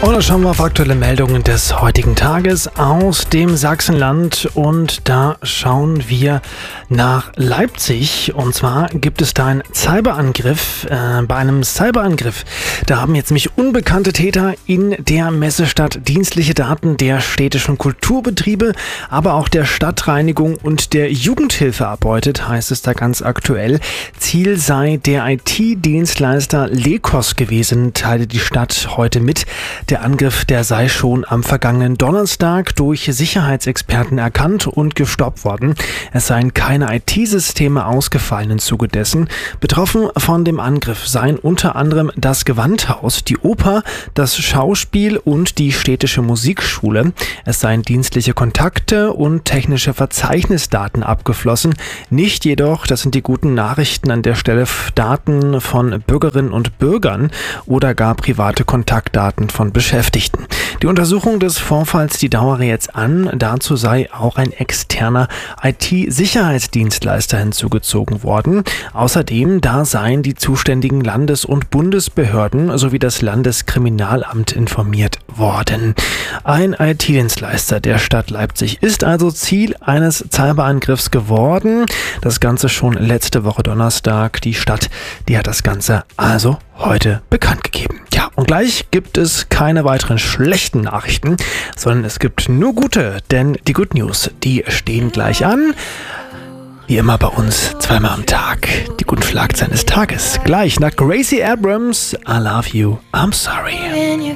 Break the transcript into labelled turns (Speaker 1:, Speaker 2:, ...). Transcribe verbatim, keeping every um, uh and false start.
Speaker 1: Und dann schauen wir auf aktuelle Meldungen des heutigen Tages aus dem Sachsenland und da schauen wir nach Leipzig und zwar gibt es da einen Cyberangriff. Äh, bei einem Cyberangriff, da haben jetzt nämlich unbekannte Täter in der Messestadt dienstliche Daten der städtischen Kulturbetriebe, aber auch der Stadtreinigung und der Jugendhilfe erbeutet, heißt es da ganz aktuell. Ziel sei der I T-Dienstleister Lekos gewesen, teilte die Stadt heute mit. Der Angriff, der sei schon am vergangenen Donnerstag durch Sicherheitsexperten erkannt und gestoppt worden. Es seien keine I T-Systeme ausgefallen im Zuge dessen. Betroffen von dem Angriff seien unter anderem das Gewandhaus, die Oper, das Schauspiel und die städtische Musikschule. Es seien dienstliche Kontakte und technische Verzeichnisdaten abgeflossen. Nicht jedoch, das sind die guten Nachrichten an der Stelle, Daten von Bürgerinnen und Bürgern oder gar private Kontaktdaten von Beschäftigten. Die Untersuchung des Vorfalls, die dauere jetzt an. Dazu sei auch ein externer I T-Sicherheitsdienstleister hinzugezogen worden. Außerdem, da seien die zuständigen Landes- und Bundesbehörden sowie das Landeskriminalamt informiert worden. Ein I T-Dienstleister der Stadt Leipzig ist also Ziel eines Cyberangriffs geworden. Das Ganze schon letzte Woche Donnerstag. Die Stadt, die hat das Ganze also heute bekannt gegeben. Ja, und gleich gibt es keine weiteren schlechten Nachrichten, sondern es gibt nur gute, denn die Good News, die stehen gleich an. Wie immer bei uns zweimal am Tag. Die guten Schlagzeilen des Tages. Gleich nach Gracie Abrams, I Love You, I'm Sorry.